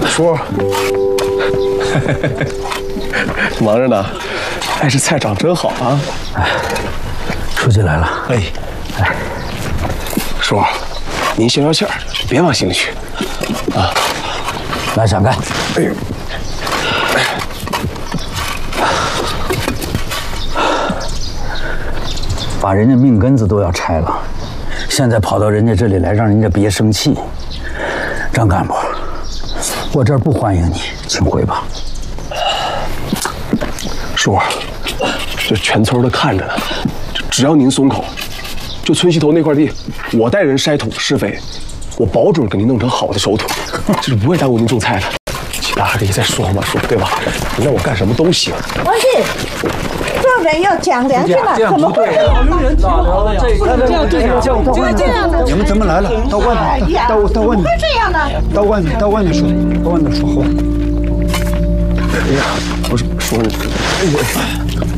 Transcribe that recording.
叔，忙着呢。哎，这菜长真好啊！ 哎，书记来了。 哎，叔，您消消气儿，别往心里去啊。 来，闪开！哎呦，把人家命根子都要拆了，现在跑到人家这里来，让人家别生气。张干部，我这儿不欢迎你，请回吧。 叔，这全村都看着呢，只要您松口，就村西头那块地，我带人筛土施肥，我保准给您弄成好的熟土，这是不会耽误您种菜的。其他还可以再说嘛，叔，对吧？你让我干什么都行。 王进，做人要讲良心嘛，怎么会这样呢？这样的， 你们怎么来了？到外面，到外面， 会这样的， 到外面，到外面说，到外面说话。 哎呀，不是说你，哎呀。